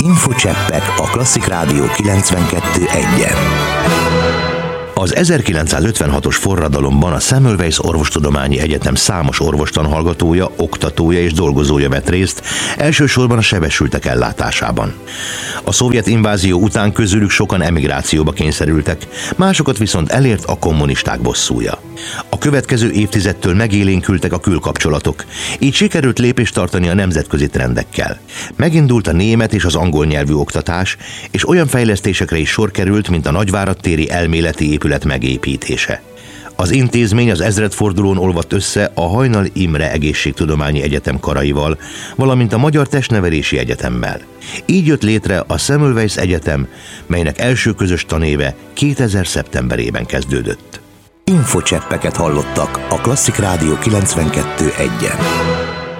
Infocseppek a Klasszik Rádió 92.1-en. Az 1956-os forradalomban a Semmelweis Orvostudományi Egyetem számos orvostanhallgatója, oktatója és dolgozója vett részt, elsősorban a sebesültek ellátásában. A szovjet invázió után közülük sokan emigrációba kényszerültek, másokat viszont elért a kommunisták bosszúja. A következő évtizedtől megélénkültek a külkapcsolatok, így sikerült lépést tartani a nemzetközi trendekkel. Megindult a német és az angol nyelvű oktatás, és olyan fejlesztésekre is sor került, mint a Nagyvárad téri elméleti épület megépítése. Az intézmény az ezredfordulón olvadt össze a Hajnal Imre Egészségtudományi Egyetem karaival, valamint a Magyar Testnevelési Egyetemmel. Így jött létre a Semmelweis Egyetem, melynek első közös tanéve 2000. szeptemberében kezdődött. Infocseppeket hallottak a Klasszik Rádió 92.1-en.